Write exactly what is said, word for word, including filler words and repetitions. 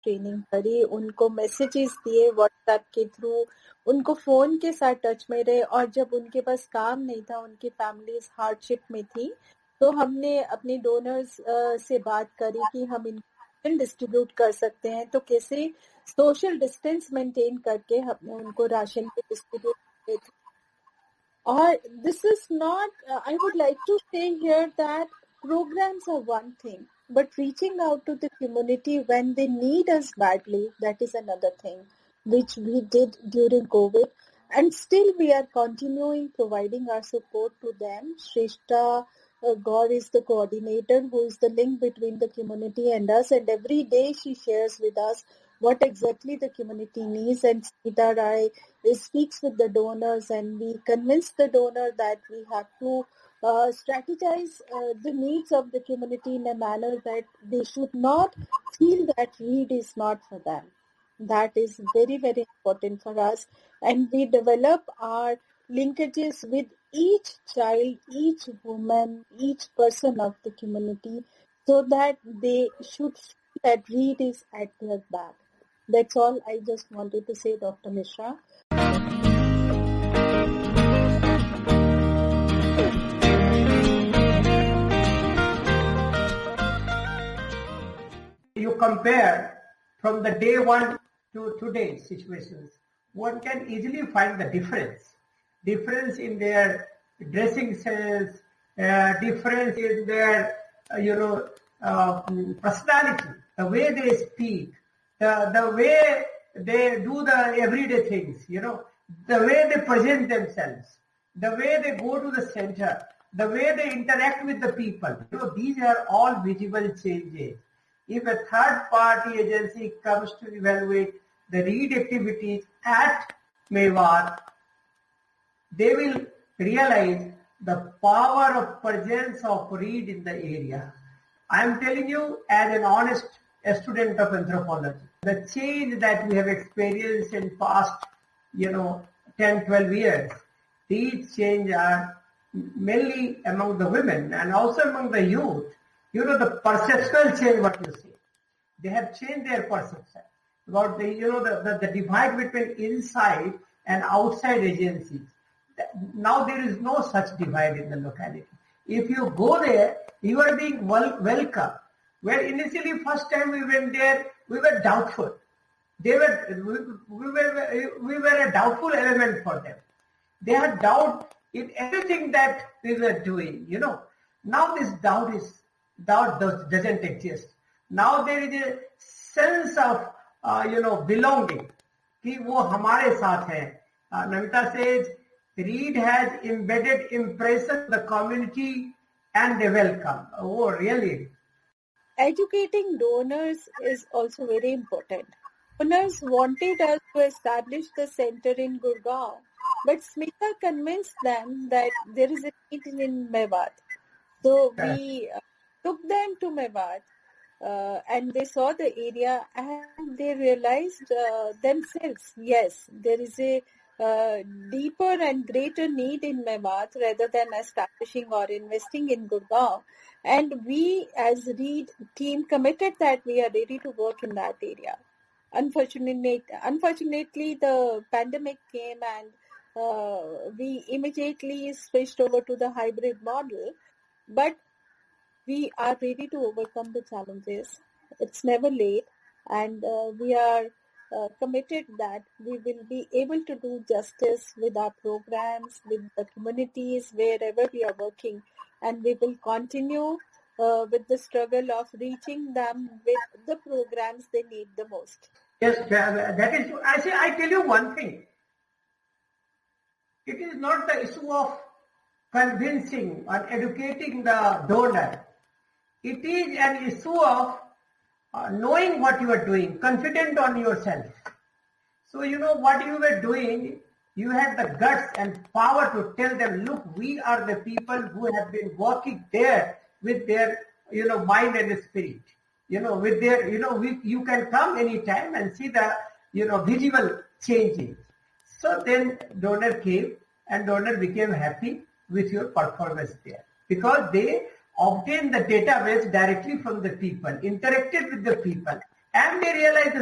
Training करी, उनको messages दिए व्हाट्सएप के थ्रू, उनको फ़ोन के साथ टच में रहे, और जब उनके पास काम नहीं था, उनकी फैमिलीज हार्डशिप में थी, तो हमने अपने डोनर्स से बात करी कि हम इनको डिस्ट्रीब्यूट कर सकते हैं, तो कैसे सोशल डिस्टेंस मेंटेन करके हमने उनको राशन के डिस्ट्रीब्यूट किए थे. और this is not, I would like to से here that programs are one thing, but reaching out to the community when they need us badly, that is another thing, which we did during COVID, and still we are continuing providing our support to them. Shrishta uh, Gaur is the coordinator who is the link between the community and us, and every day she shares with us what exactly the community needs, and Smita Rai speaks with the donors, and we convince the donor that we have to Uh, strategize uh, the needs of the community in a manner that they should not feel that read is not for them. That is very, very important for us. And we develop our linkages with each child, each woman, each person of the community, so that they should feel that read is at their back. That's all I just wanted to say, Doctor Mishra. You compare from the day one to today's situations, one can easily find the difference. Difference in their dressing sense, uh, difference in their, uh, you know, uh, personality, the way they speak, the, the way they do the everyday things, you know, the way they present themselves, the way they go to the center, the way they interact with the people. You know, these are all visible changes. If a third-party agency comes to evaluate the READ activities at Mewat, they will realize the power of presence of READ in the area. I am telling you as an honest student of anthropology, the change that we have experienced in past, you know, ten, twelve years, these changes are mainly among the women and also among the youth. You know, the perceptual change, what you say. They have changed their perception about the, you know, the, the, the divide between inside and outside agencies. Now there is no such divide in the locality. If you go there, you are being well, welcome. Where initially first time we went there, we were doubtful. They were, we, we were, we were a doubtful element for them. They had doubt in everything that we were doing, you know. Now this doubt is, doubt does, doesn't exist. Now there is a sense of, uh, you know, belonging. कि वो हमारे साथ हैं. Uh, Namita says, READ has embedded impression of the community and they welcome. Oh, really? Educating donors is also very important. Donors wanted us to establish the center in Gurgaon, but Smita convinced them that there is a need in Mewat. So we uh, took them to Mewat. Uh, and they saw the area and they realized uh, themselves, yes, there is a uh, deeper and greater need in Mewat rather than establishing or investing in Gurgaon. And we as READ team committed that we are ready to work in that area. Unfortunately, unfortunately the pandemic came and uh, we immediately switched over to the hybrid model. But we are ready to overcome the challenges. It's never late, and uh, we are uh, committed that we will be able to do justice with our programs, with the communities, wherever we are working, and we will continue uh, with the struggle of reaching them with the programs they need the most. Yes, that is, I say, I tell you one thing. It is not the issue of convincing or educating the donor. It is an issue of uh, knowing what you are doing, confident on yourself. So you know what you were doing, you had the guts and power to tell them, look, we are the people who have been working there with their, you know, mind and spirit. You know, with their, you know, we, you can come anytime and see the, you know, visible changes. So then donor came and donor became happy with your performance there because they obtained the database directly from the people, interacted with the people, and they realize